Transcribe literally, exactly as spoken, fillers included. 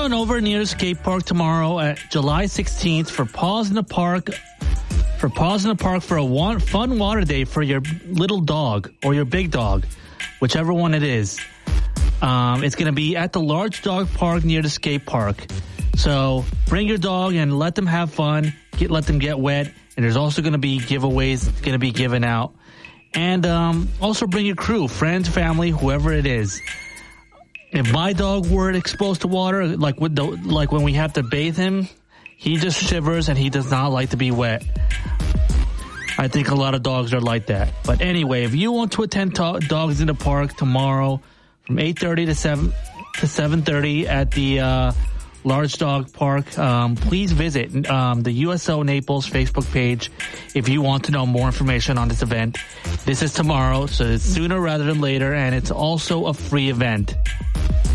on over near the skate park tomorrow at July sixteenth for Paws in the Park. For Paws in the Park for a one, fun water day for your little dog or your big dog, whichever one it is. Um, it's going to be at the large dog park near the skate park. So bring your dog and let them have fun. Get let them get wet. And there's also going to be giveaways going to be given out. And um, also bring your crew, friends, family, whoever it is. If my dog were exposed to water, like with the, like when we have to bathe him, he just shivers and he does not like to be wet. I think a lot of dogs are like that. But anyway, if you want to attend to- Dogs in the Park tomorrow from eight thirty to seven to seven thirty at the uh, Large Dog Park, um, please visit um, the U S O Naples Facebook page if you want to know more information on this event. This is tomorrow, so it's sooner rather than later, and it's also a free event.